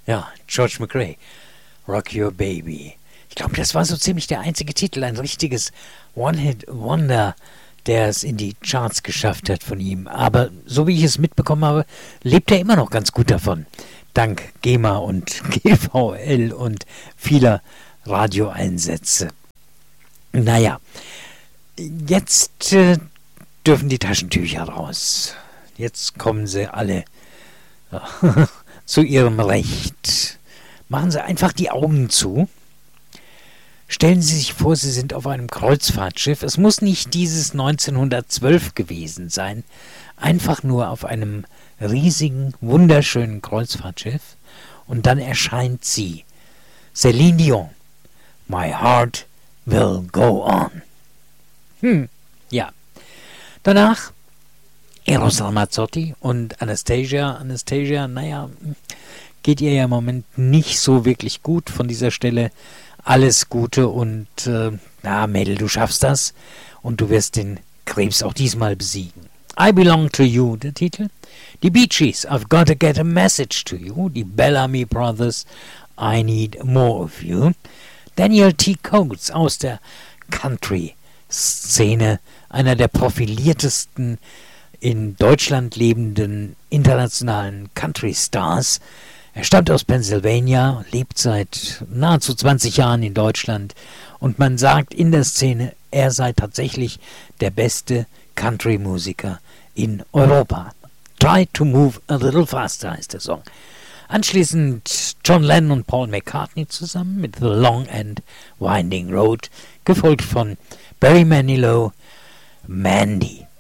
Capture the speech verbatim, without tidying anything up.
Ja, George McRae, Rock Your Baby. Ich glaube, das war so ziemlich der einzige Titel, ein richtiges One-Hit-Wonder, der es in die Charts geschafft hat von ihm. Aber so wie ich es mitbekommen habe, lebt er immer noch ganz gut davon. Dank GEMA und G V L und vieler Radioeinsätze. Naja, jetzt äh, dürfen die Taschentücher raus. Jetzt kommen sie alle ja, zu ihrem Recht. Machen Sie einfach die Augen zu. Stellen Sie sich vor, Sie sind auf einem Kreuzfahrtschiff. Es muss nicht dieses neunzehnhundertzwölf gewesen sein. Einfach nur auf einem riesigen, wunderschönen Kreuzfahrtschiff. Und dann erscheint sie. Céline Dion. My heart will go on. Hm, ja. Danach Eros Ramazzotti und Anastasia. Anastasia, naja, geht ihr ja im Moment nicht so wirklich gut. Von dieser Stelle alles Gute und, äh, na Mädel, du schaffst das und du wirst den Krebs auch diesmal besiegen. I Belong to You, der Titel. Die Bee Gees, I've Got to Get a Message to You. Die Bellamy Brothers, I Need More of You. Daniel T. Coates aus der Country-Szene, einer der profiliertesten in Deutschland lebenden internationalen Country-Stars. Er stammt aus Pennsylvania, lebt seit nahezu zwanzig Jahren in Deutschland und man sagt in der Szene, er sei tatsächlich der beste Country-Musiker in Europa. Try to Move a Little Faster heißt der Song. Anschließend John Lennon und Paul McCartney zusammen mit The Long and Winding Road, gefolgt von Barry Manilow, Mandy.